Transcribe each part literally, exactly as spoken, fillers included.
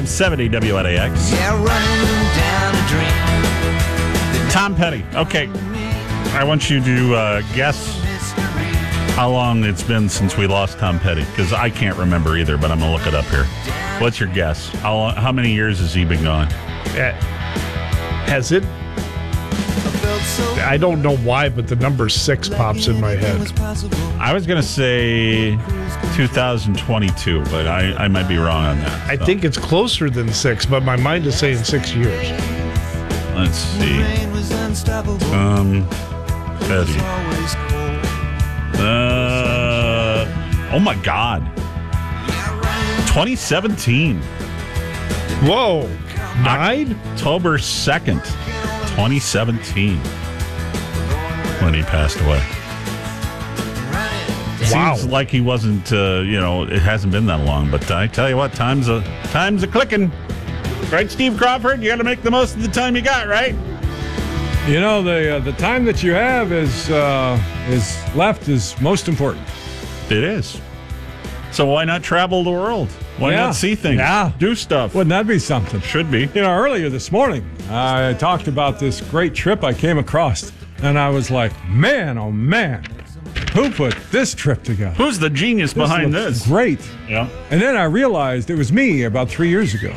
seventy W N A X. Yeah, running down a dream. Tom Petty. Okay. I want you to uh, guess how long it's been since we lost Tom Petty, because I can't remember either, but I'm going to look it up here. What's your guess? How long, how many years has he been gone? Uh, has it? I don't know why, but the number six pops in my head. I was going to say two thousand twenty-two, but I, I might be wrong on that. I so. think it's closer than six, but my mind is saying six years. Let's see. Um, Petty. Uh, oh my God. twenty seventeen. Whoa. Died? October second, twenty seventeen. When he passed away. Wow. Seems like he wasn't, uh, you know, it hasn't been that long. But I tell you what, time's a, time's a clicking. Right, Steve Crawford? You got to make the most of the time you got, right? You know, the uh, the time that you have is uh, is left is most important. It is. So why not travel the world? Why Yeah. not see things? Yeah. Do stuff. Wouldn't that be something? Should be. You know, earlier this morning, I talked about this great trip I came across, and I was like, man, oh man, who put this trip together? Who's the genius behind looks this? Great. Yeah. And then I realized it was me about three years ago.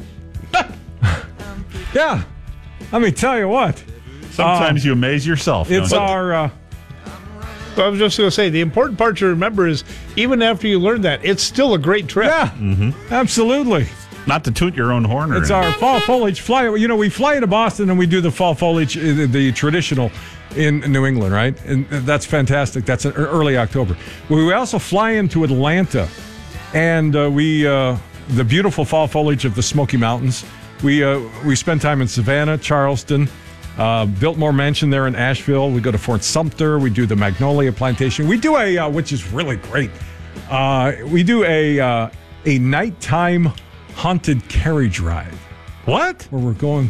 Yeah. Let me tell you what. Sometimes uh, you amaze yourself. It's don't you? our... Uh, I was just going to say, the important part to remember is, even after you learn that, it's still a great trip. yeah, Mm-hmm. absolutely. Not to toot your own horn. Or It's our fall foliage fly. You know, we fly into Boston and we do the fall foliage, uh, the traditional in New England, right? And that's fantastic. That's in early October. We also fly into Atlanta, and uh, we uh, the beautiful fall foliage of the Smoky Mountains. We uh, we spend time in Savannah, Charleston, uh, Biltmore Mansion there in Asheville. We go to Fort Sumter. We do the Magnolia Plantation. We do a uh, which is really great. Uh, we do a uh, a nighttime haunted carriage ride. What? Where we're going.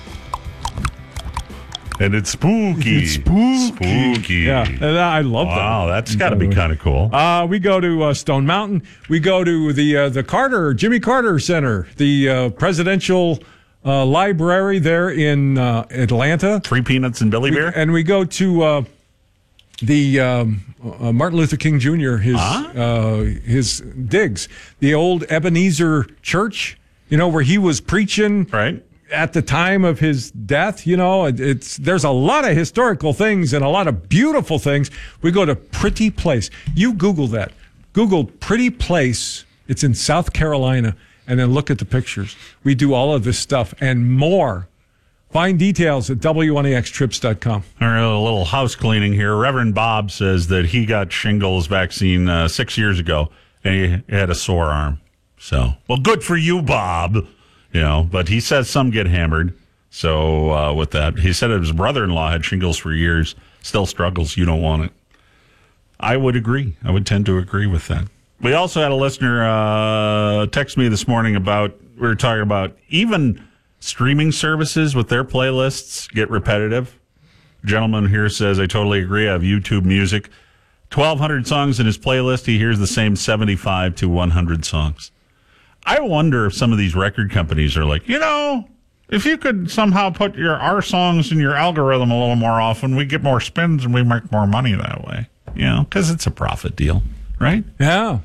And it's spooky. It's spooky. Spooky. Yeah, and I love that. Wow, that's got to be kind of cool. Uh, we go to uh, Stone Mountain. We go to the uh, the Carter, Jimmy Carter Center, the uh, presidential uh, library there in uh, Atlanta. Three Peanuts and Billy We- Bear? and we go to uh, the um, uh, Martin Luther King Junior, his, Ah. uh, his digs, the old Ebenezer Church, you know, where he was preaching. Right. At the time of his death, you know, it- it's there's a lot of historical things and a lot of beautiful things. We go to Pretty Place. You Google that. Google Pretty Place. It's in South Carolina, and then look at the pictures. We do all of this stuff and more. Find details at W N A X trips dot com. All right, a little house cleaning here. Reverend Bob says that he got shingles vaccine uh, six years ago, and he had a sore arm. So, well, good for you, Bob. You know, but he says some get hammered. So uh, with that, he said his brother-in-law had shingles for years, still struggles. You don't want it. I would agree. I would tend to agree with that. We also had a listener uh, text me this morning about, we were talking about even streaming services with their playlists get repetitive. A gentleman here says, I totally agree. I have YouTube Music. twelve hundred songs in his playlist. He hears the same seventy-five to one hundred songs. I wonder if some of these record companies are like, you know, if you could somehow put your our songs in your algorithm a little more often, we get more spins and we make more money that way. You know, because it's a profit deal, right? Yeah.